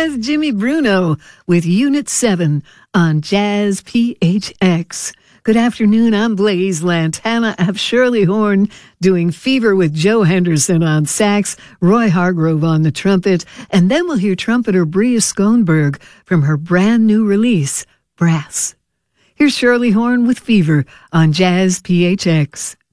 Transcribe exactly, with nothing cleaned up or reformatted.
Jazz Jimmy Bruno with Unit seven on Jazz P H X. Good afternoon, I'm Blaze Lantana. I have Shirley Horn doing Fever with Joe Henderson on sax, Roy Hargrove on the trumpet, and then we'll hear trumpeter Bria Schoenberg from her brand new release, Brass. Here's Shirley Horn with Fever on Jazz P H X.